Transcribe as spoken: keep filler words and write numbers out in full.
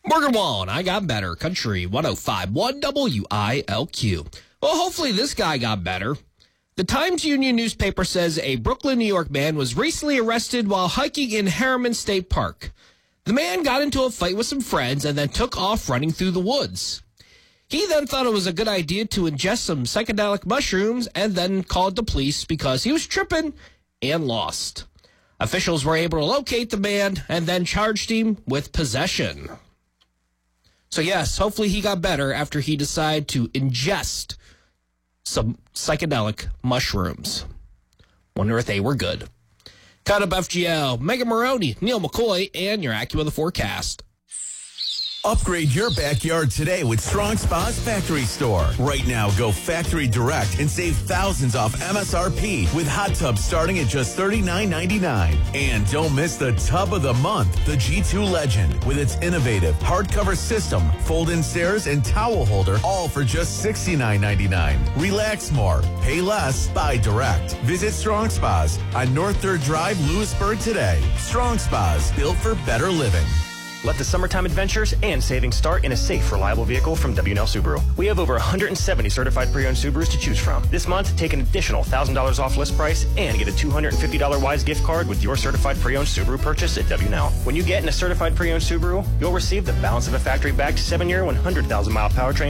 Morgan Wallen, I got better. Country one oh five point one W I L Q. Well, hopefully this guy got better. The Times Union newspaper says a Brooklyn, New York man was recently arrested while hiking in Harriman State Park. The man got into a fight with some friends and then took off running through the woods. He then thought it was a good idea to ingest some psychedelic mushrooms and then called the police because he was tripping and lost. Officials were able to locate the man and then charged him with possession. So yes, hopefully he got better after he decided to ingest some psychedelic mushrooms. Wonder if they were good. Cut up F G L, Megan Maroney, Neil McCoy, and your AccuWeather forecast. Upgrade your backyard today with Strong Spa's Factory Store. Right now, go factory direct and save thousands off M S R P with hot tubs starting at just thirty-nine ninety-nine. And don't miss the tub of the month, the G two Legend, with its innovative hardcover system, fold-in stairs, and towel holder, all for just sixty-nine ninety-nine. Relax more, pay less, buy direct. Visit Strong Spas on North third Drive, Lewisburg today. Strong Spas, built for better living. Let the summertime adventures and savings start in a safe, reliable vehicle from W and L Subaru. We have over one hundred seventy certified pre-owned Subarus to choose from. This month, take an additional one thousand dollars off list price and get a two hundred fifty dollars Wise gift card with your certified pre-owned Subaru purchase at W and L. When you get in a certified pre-owned Subaru, you'll receive the balance of a factory-backed seven-year, one hundred thousand mile powertrain